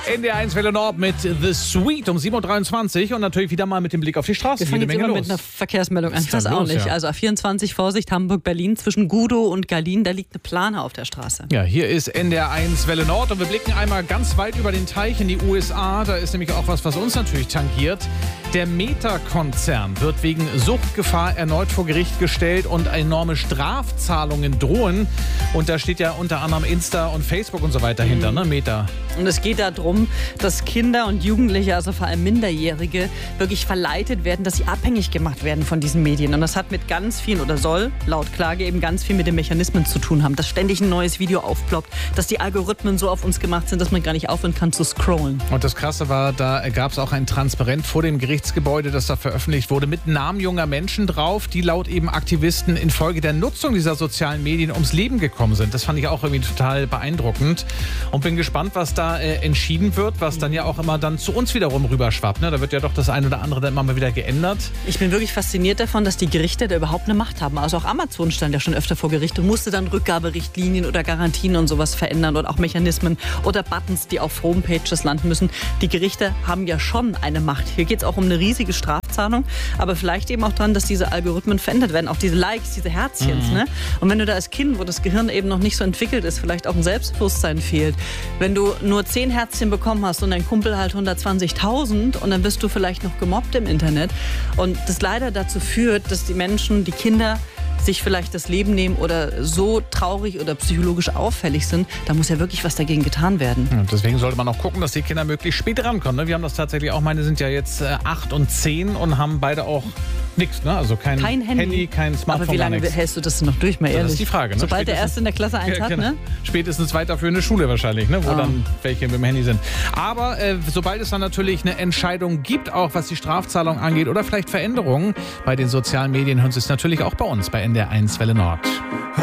NDR1 Welle Nord mit The Sweet um 7.23 Uhr und natürlich wieder mal mit dem Blick auf die Straße. Wir fangen jetzt immer mit einer Verkehrsmeldung an. Das auch nicht. Ja. Also A24, Vorsicht, Hamburg-Berlin, zwischen Gudow und Gallien, da liegt eine Plane auf der Straße. Ja, hier ist NDR1 Welle Nord und wir blicken einmal ganz weit über den Teich in die USA. Da ist nämlich auch was uns natürlich tangiert. Der Meta-Konzern wird wegen Suchtgefahr erneut vor Gericht gestellt und enorme Strafzahlungen drohen. Und da steht ja unter anderem Insta und Facebook und so weiter hinter, ne, Meta. Und es geht darum, dass Kinder und Jugendliche, also vor allem Minderjährige, wirklich verleitet werden, dass sie abhängig gemacht werden von diesen Medien. Und das hat mit ganz vielen, oder soll laut Klage eben ganz viel mit den Mechanismen zu tun haben, dass ständig ein neues Video aufploppt, dass die Algorithmen so auf uns gemacht sind, dass man gar nicht aufhören kann zu scrollen. Und das Krasse war, da gab es auch ein Transparent vor dem Gerichtsgebäude, das da veröffentlicht wurde, mit Namen junger Menschen drauf, die laut eben Aktivisten infolge der Nutzung dieser sozialen Medien ums Leben gekommen sind. Das fand ich auch irgendwie total beeindruckend und bin gespannt, was da entschieden wird, was dann ja auch immer dann zu uns wiederum rüberschwappt. Ne? Da wird ja doch das ein oder andere dann immer mal wieder geändert. Ich bin wirklich fasziniert davon, dass die Gerichte da überhaupt eine Macht haben. Also auch Amazon stand ja schon öfter vor Gericht und musste dann Rückgaberichtlinien oder Garantien und sowas verändern und auch Mechanismen oder Buttons, die auf Homepages landen müssen. Die Gerichte haben ja schon eine Macht. Hier geht es auch um eine riesige Strafzahlung, aber vielleicht eben auch dran, dass diese Algorithmen verändert werden. Auch diese Likes, diese Herzchens. Ne? Und wenn du da als Kind, wo das Gehirn eben noch nicht so entwickelt ist, vielleicht auch ein Selbstbewusstsein fehlt, wenn du nur 10 Herzchen bekommen hast und dein Kumpel halt 120.000 und dann bist du vielleicht noch gemobbt im Internet und das leider dazu führt, dass die Menschen, die Kinder sich vielleicht das Leben nehmen oder so traurig oder psychologisch auffällig sind, da muss ja wirklich was dagegen getan werden. Ja, deswegen sollte man auch gucken, dass die Kinder möglichst spät rankommen. Ne? Wir haben das tatsächlich auch, meine sind ja jetzt 8 und 10 und haben beide auch nichts, ne? Also kein Handy, kein Smartphone. Aber wie lange hältst du das denn noch durch, mal ehrlich? Das ist die Frage. Ne? Sobald der Erste in der Klasse 1 hat, ne? Spätestens weiterführende Schule wahrscheinlich, ne? Wo dann welche mit dem Handy sind. Aber sobald es dann natürlich eine Entscheidung gibt, auch was die Strafzahlung angeht oder vielleicht Veränderungen bei den sozialen Medien, hören Sie es natürlich auch bei uns bei NDR1 Welle Nord.